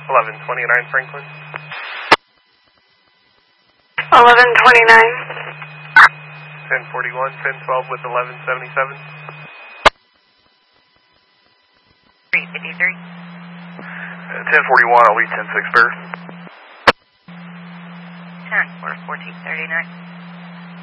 1129 Franklin. 1129. 1041, 1012 with 1177. 353. 1041, I'll lead 10-6 bear. 10 for 1439.